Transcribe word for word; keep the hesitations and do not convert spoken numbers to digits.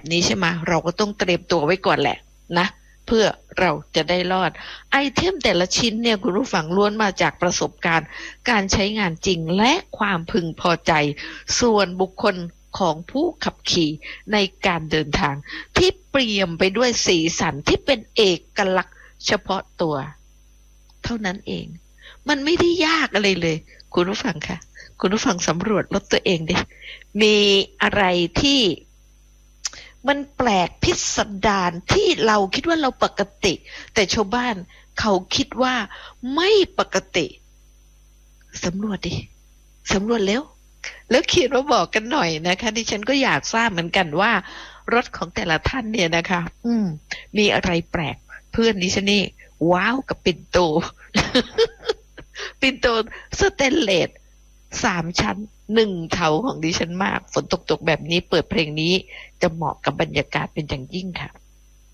นี้ใช่ไหมเราก็ต้องเตรียมตัวไว้ก่อนแหละนะเพื่อเราจะได้รอดไอเทมแต่ละชิ้นเนี่ยคุณผู้ฟังล้วนมาจากประสบการณ์การใช้งานจริงและความพึงพอใจส่วนบุคคลของผู้ขับขี่ในการเดินทางที่เปลี่ยมไปด้วยสีสันที่เป็นเอกลักษณ์เฉพาะตัวเท่านั้นเองมันไม่ได้ยากอะไรเลยคุณผู้ฟังค่ะคุณผู้ฟังสำรวจรถตัวเองดิมีอะไรที่มันแปลกพิสดารที่เราคิดว่าเราปกติแต่ชาวบ้านเขาคิดว่าไม่ปกติสำรวจดิสำรวจแล้วแล้วเขียนมาบอกกันหน่อยนะคะดิฉันก็อยากทราบเหมือนกันว่ารถของแต่ละท่านเนี่ยนะคะอืมมีอะไรแปลกเพื่อนดิฉันนี่ว้าวกับปิ่นโต ปิ่นโตสเตนเลสสามชั้นหนึ่งเถาของดิฉันมากฝนตกๆแบบนี้เปิดเพลงนี้จะเหมาะกับบรรยากาศเป็นอย่างยิ่งค่ะ